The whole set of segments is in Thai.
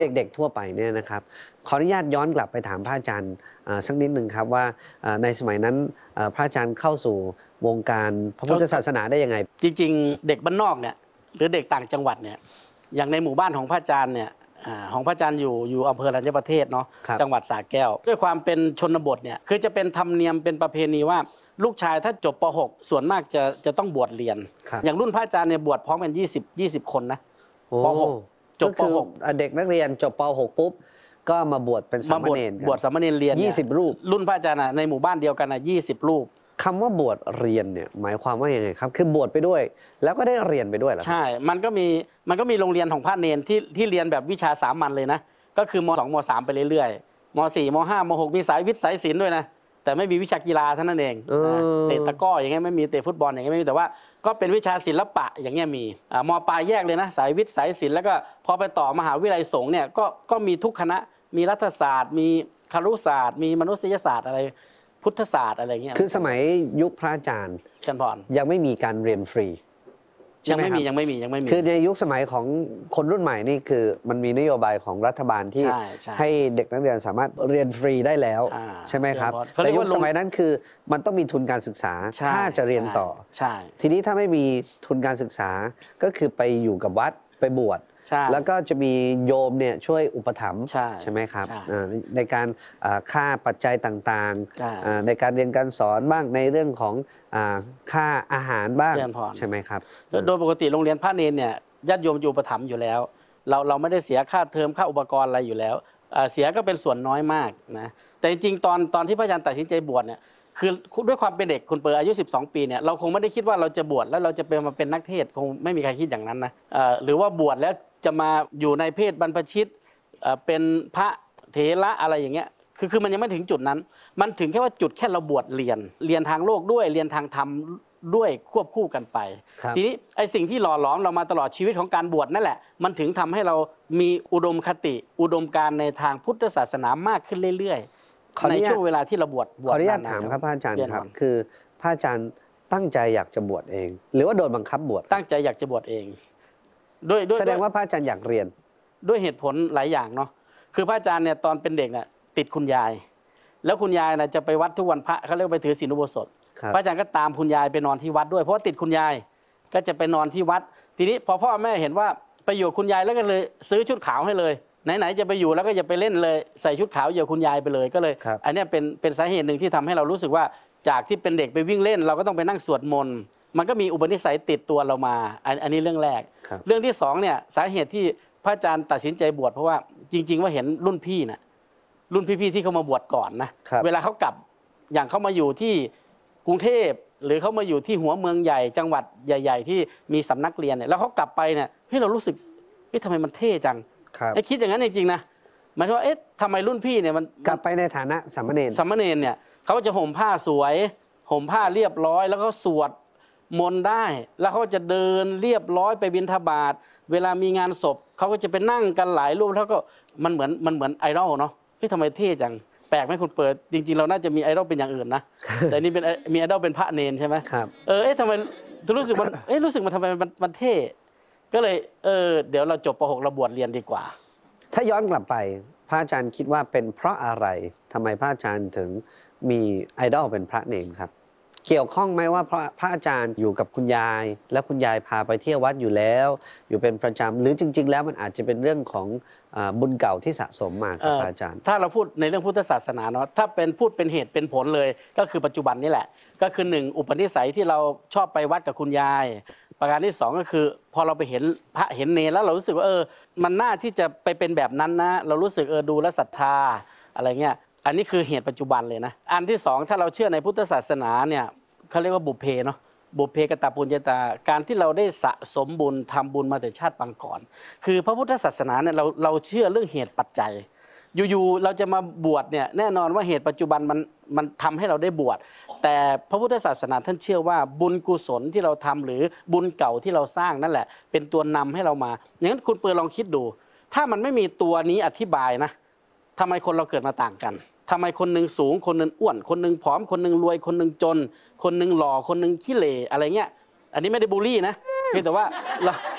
เด็กๆทั่วไปเนี่ยนะครับขออนุญาตย้อนกลับไปถามพระอาจารย์สักนิดหนึ่งครับว่าในสมัยนั้นพระอาจารย์เข้าสู่วงการพระพุทธศาสนาได้ยังไงจริงๆเด็กบ้านนอกเนี่ยหรือเด็กต่างจังหวัดเนี่ยอย่างในหมู่บ้านของพระอาจารย์เนี่ยของพระอาจารย์อยู่อำเภออรัญญประเทศเนาะจังหวัดสระแก้วด้วยความเป็นชนบทเนี่ยคือจะเป็นธรรมเนียมเป็นประเพณีว่าลูกชายถ้าจบป .6 ส่วนมากจะต้องบวชเรียนอย่างรุ่นพระอาจารย์เนี่ยบวชพร้อมกัน20 คนนะป .6 จบป .6 เด็กนักเรียนจบป .6 ปุ๊บก็มาบวชเป็นสามเณรบวชสามเณรเรียน 20 รูปรุ่นพระอาจารย์ในหมู่บ้านเดียวกัน20 รูปคำว่าบวชเรียนเนี่ยหมายความว่ายังไงครับคือบวชไปด้วยแล้วก็ได้เรียนไปด้วยเหรอใช่มันก็มีโรงเรียนของพระเนรที่เรียนแบบวิชาสามัญเลยนะก็คือม.2 ม.3 ไปเรื่อยๆม.4 ม.5 ม.6 มีสายวิทย์สายศิลป์ด้วยนะแต่ไม่มีวิชากีฬาเท่านั้นเองเตะตะกร้ออย่างเงี้ยไม่มีเตะฟุตบอลอย่างเงี้ยไม่มีแต่ว่าก็เป็นวิชาศิลปะอย่างเงี้ยมีม.ปลายแยกเลยนะสายวิทย์สายศิลป์แล้วก็พอไปต่อมหาวิทยาลัยสงฆ์เนี่ยก็มีทุกคณะมีรัฐศาสตร์มีครุศาสตร์มีมนุษยศาสตร์อะไรพุทธศาสตร์อะไรเงี้ยคือสมัยยุคพระอาจารย์ยังไม่มีการเรียนฟรียังไม่มีคือในยุคสมัยของคนรุ่นใหม่นี่คือมันมีนโยบายของรัฐบาลที่ให้เด็กนักเรียนสามารถเรียนฟรีได้แล้วใช่ไหมครับแต่ยุคสมัยนั้นคือมันต้องมีทุนการศึกษาถ้าจะเรียนต่อทีนี้ถ้าไม่มีทุนการศึกษาก็คือไปอยู่กับวัดไปบวชแล้วก็จะมีโยมเนี่ยช่วยอุปถัมภ์ใช่ไหมครับในการค่าปัจจัยต่างๆในการเรียนการสอนบ้างในเรื่องของค่าอาหารบ้างใช่ไหมครับโดยปกติโรงเรียนพระเนรเนี่ยญาติโยมอยู่อุปถัมภ์อยู่แล้วเราไม่ได้เสียค่าเทอมค่าอุปกรณ์อะไรอยู่แล้วเสียก็เป็นส่วนน้อยมากนะแต่จริงๆตอนที่พระอาจารย์ตัดสินใจบวชเนี่ยคือด้วยความเป็นเด็กคุณเปิดอายุ12 ปีเนี่ยเราคงไม่ได้คิดว่าเราจะบวชแล้วเราจะมาเป็นนักเทศคงไม่มีใครคิดอย่างนั้นนะหรือว่าบวชแล้วจะมาอยู่ในเพศบรรพชิตเป็นพระเถระอะไรอย่างเงี้ยคือมันยังไม่ถึงจุดนั้นมันถึงแค่ว่าจุดแค่เราบวชเรียนทางโลกด้วยเรียนทางธรรมด้วยควบคู่กันไปทีนี้ไอ้สิ่งที่หล่อหลอมเรามาตลอดชีวิตของการบวชนั่นแหละมันถึงทำให้เรามีอุดมคติอุดมการในทางพุทธศาสนามากขึ้นเรื่อยๆในช่วงเวลาที่เราบวชขออนุญาตถามครับพระอาจารย์ครับคือพระอาจารย์ตั้งใจอยากจะบวชเองหรือว่าโดนบังคับบวชตั้งใจอยากจะบวชเองแสดงว่าพระอาจารย์อยากเรียนด้วยเหตุผลหลายอย่างเนาะคือพระอาจารย์เนี่ยตอนเป็นเด็กเนี่ยติดคุณยายแล้วคุณยายนะจะไปวัดทุกวันพระเขาเรียกไปถือศีลอุโบสถพระอาจารย์ก็ตามคุณยายไปนอนที่วัดด้วยเพราะว่าติดคุณยายก็จะไปนอนที่วัดทีนี้พอพ่อแม่เห็นว่าไปอยู่คุณยายแล้วก็เลยซื้อชุดขาวให้เลยไหนๆจะไปอยู่แล้วก็อย่าไปเล่นเลยใส่ชุดขาวอยู่คุณยายไปเลยก็เลยอันนี้เป็นสาเหตุหนึ่งที่ทำให้เรารู้สึกว่าจากที่เป็นเด็กไปวิ่งเล่นเราก็ต้องไปนั่งสวดมนต์มันก็มีอุปนิสัยติดตัวเรามาอันนี้เรื่องแรกเรื่องที่2เนี่ยสาเหตุที่พระอาจารย์ตัดสินใจบวชเพราะว่าจริงๆว่าเห็นรุ่นพี่นะรุ่นพี่ๆที่เขามาบวชก่อนนะเวลาเขากลับอย่างเขามาอยู่ที่กรุงเทพหรือเขามาอยู่ที่หัวเมืองใหญ่จังหวัดใหญ่ๆที่มีสำนักเรียนเนี่ยแล้วเขากลับไปเนี่ยเรารู้สึกทำไมมันเท่จังคิดอย่างนั้นจริงๆนะหมายถึงว่าทำไมรุ่นพี่เนี่ยมันกลับไปในฐานะสามเณรเนี่ยเขาจะห่มผ้าสวยห่มผ้าเรียบร้อยแล้วก็สวดมนต์ได้แล้วเขาจะเดินเรียบร้อยไปบิณฑบาตเวลามีงานศพเขาก็จะไปนั่งกันหลายรูปแล้วก็มันเหมือนไอดอลเนาะทำไมเท่จังแปลกไหมคุณเปิดจริงๆเราน่าจะมีไอดอลเป็นอย่างอื่นนะแต่นี่เป็นมีไอดอลเป็นพระเนรใช่ไหมครับทำไมรู้สึกมันทำไมมันเท่ก็เลยเดี๋ยวเราจบป .6 เราบวชเรียนดีกว่าถ้าย้อนกลับไปพระอาจารย์คิดว่าเป็นเพราะอะไรทำไมพระอาจารย์ถึงมีไอดอลเป็นพระเนรครับเกี่ยวข้องไหมว่าพระอาจารย์อยู่กับคุณยายและคุณยายพาไปเที่ยววัดอยู่แล้วอยู่เป็นประจำหรือจริงๆแล้วมันอาจจะเป็นเรื่องของบุญเก่าที่สะสมมาครับอาจารย์ถ้าเราพูดในเรื่องพุทธศาสนาเนาะถ้าพูดเป็นเหตุเป็นผลเลยก็คือปัจจุบันนี่แหละก็คือ1อุปนิสัยที่เราชอบไปวัดกับคุณยายประการที่2ก็คือพอเราไปเห็นพระเห็นเนรแล้วเรารู้สึกว่ามันน่าที่จะไปเป็นแบบนั้นนะเรารู้สึกดูแลศรัทธาอะไรเงี้ยอันนี้คือเหตุปัจจุบันเลยนะอันที่2ถ้าเราเชื่อในพุทธศาสนาเนี่ยเขาเรียกว่าบุพเพเนาะบุพเพกตปุญญาตาการที่เราได้สะสมบุญทำบุญมาแต่ชาติปางก่อนคือพระพุทธศาสนาเนี่ยเราเชื่อเรื่องเหตุปัจจัยอยู่ๆเราจะมาบวชเนี่ยแน่นอนว่าเหตุปัจจุบันมันทำให้เราได้บวชแต่พระพุทธศาสนาท่านเชื่อว่าบุญกุศลที่เราทำหรือบุญเก่าที่เราสร้างนั่นแหละเป็นตัวนำให้เรามาอย่างนั้นคุณเปิดลองคิดดูถ้ามันไม่มีตัวนี้อธิบายนะทำไมคนเราเกิดมาต่างกันทำไมคนหนึ่งสูงคนหนึ่งอ้วนคนหนึ่งผอมคนหนึ่งรวยคนหนึ่งจนคนหนึ่งหล่อคนหนึ่งขี้เหร่อะไรเงี้ยอันนี้ไม่ได้บูลลี่นะเพียงแต่ว่าเรา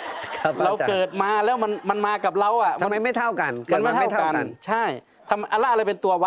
เราเกิดมาแล้วมันมากับเราอ่ะทำไมไม่เท่ากันมันไม่เท่ากันใช่ทำอะไรเป็นตัววัด